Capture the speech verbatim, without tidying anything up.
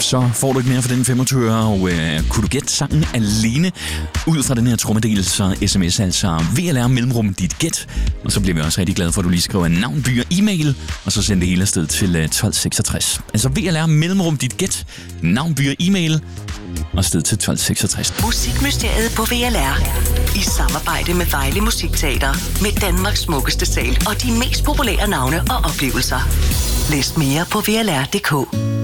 så får du ikke mere for den femogtyve øre, og øh, kunne du gætte sangen alene ud fra den her trommedel, så sms altså V L R mellemrum dit gæt, og så bliver vi også rigtig glade for, at du lige skriver navn, by og e-mail, og så sender det hele afsted til øh, tolv seksogtres. Altså V L R mellemrum dit gæt, navn, by og e-mail, og sted til tolv seksogtres. Musikmysteriet på V L R. I samarbejde med Vejle Musikteater. Med Danmarks smukkeste sal og de mest populære navne og oplevelser. Læs mere på V L R punktum d k.